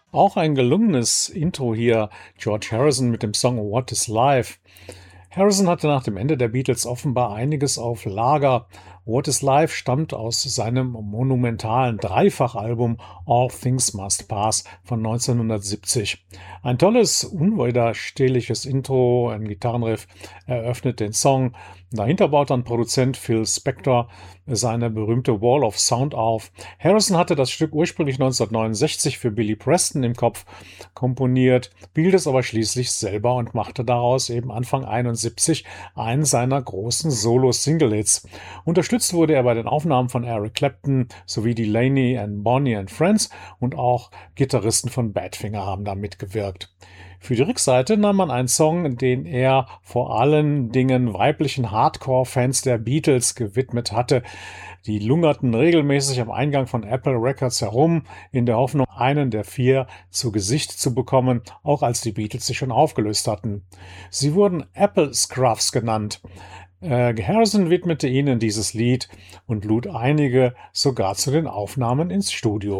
Auch ein gelungenes Intro hier, George Harrison mit dem Song What is Life. Harrison hatte nach dem Ende der Beatles offenbar einiges auf Lager. What is Life stammt aus seinem monumentalen Dreifachalbum All Things Must Pass von 1970. Ein tolles, unwiderstehliches Intro, ein Gitarrenriff eröffnet den Song. Dahinter baut dann Produzent Phil Spector seine berühmte Wall of Sound auf. Harrison hatte das Stück ursprünglich 1969 für Billy Preston im Kopf komponiert, behielt es aber schließlich selber und machte daraus eben Anfang 71 einen seiner großen Solo-Single-Hits. Unterstützt wurde er bei den Aufnahmen von Eric Clapton sowie Delaney and Bonnie and Friends und auch Gitarristen von Badfinger haben da mitgewirkt. Für die Rückseite nahm man einen Song, den er vor allen Dingen weiblichen Hardcore-Fans der Beatles gewidmet hatte. Die lungerten regelmäßig am Eingang von Apple Records herum, in der Hoffnung, einen der vier zu Gesicht zu bekommen, auch als die Beatles sich schon aufgelöst hatten. Sie wurden Apple Scruffs genannt. Harrison widmete ihnen dieses Lied und lud einige sogar zu den Aufnahmen ins Studio.